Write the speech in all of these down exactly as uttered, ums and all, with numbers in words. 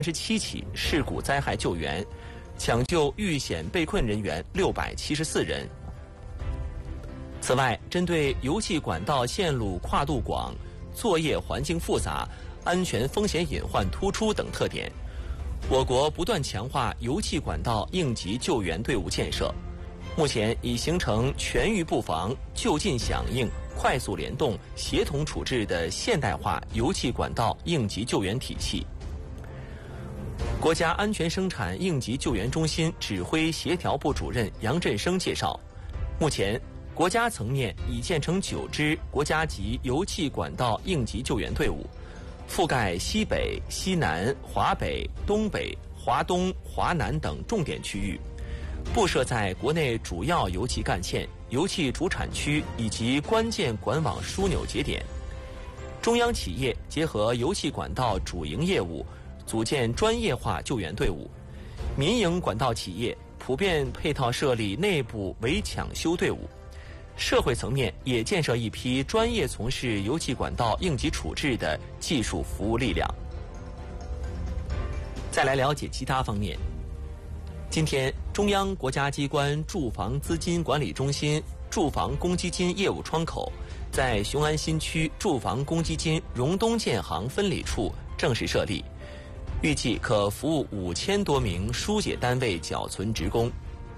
十七起事故灾害救援，抢救遇险被困人员六百七十四人。此外，针对油气管道线路跨度广、作业环境复杂、安全风险隐患突出等特点，我国不断强化油气管道应急救援队伍建设，目前已形成全域布防、就近响应、快速联动、协同处置的现代化油气管道应急救援体系。国家安全生产应急救援中心指挥协调部主任杨振声介绍，目前国家层面已建成九支国家级油气管道应急救援队伍，覆盖西北、西南、华北、东北、华东、华南等重点区域，布设在国内主要油气干线、油气主产区以及关键管网枢纽节点。中央企业结合油气管道主营业务，组建专业化救援队伍；民营管道企业普遍配套设立内部围抢修队伍。社会层面也建设一批专业从事油气管道应急处置的技术服务力量。再来了解其他方面。今天，中央国家机关住房资金管理中心住房公积金业务窗口在雄安新区住房公积金荣东建行分理处正式设立，预计可服务五千多名疏解单位缴存职工。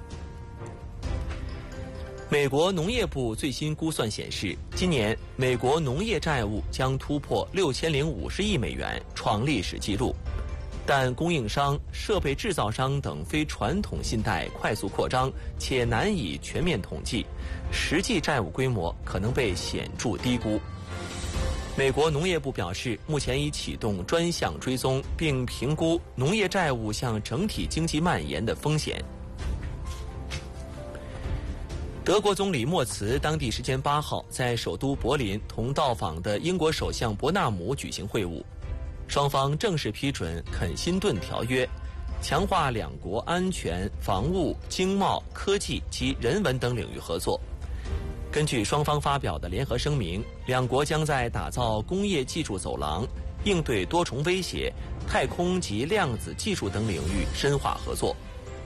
美国农业部最新估算显示，今年美国农业债务将突破六千零五十亿美元，创历史纪录。但供应商、设备制造商等非传统信贷快速扩张，且难以全面统计，实际债务规模可能被显著低估。美国农业部表示，目前已启动专项追踪，并评估农业债务向整体经济蔓延的风险。德国总理默茨当地时间八号在首都柏林同到访的英国首相伯纳姆举行会晤，双方正式批准肯辛顿条约，强化两国安全、防务、经贸、科技及人文等领域合作。根据双方发表的联合声明，两国将在打造工业技术走廊、应对多重威胁、太空及量子技术等领域深化合作。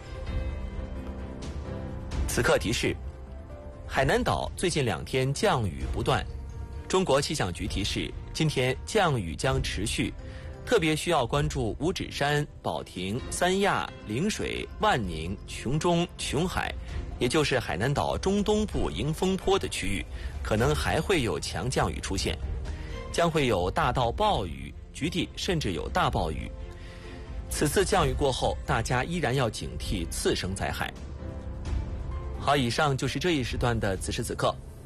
此刻提示：海南岛最近两天降雨不断，中国气象局提示，今天降雨将持续，特别需要关注五指山、保亭、三亚、陵水、万宁、琼中、琼海，也就是海南岛中东部迎风坡的区域，可能还会有强降雨出现，将会有大到暴雨，局地甚至有大暴雨。此次降雨过后，大家依然要警惕次生灾害。好，以上就是这一时段的此时此刻，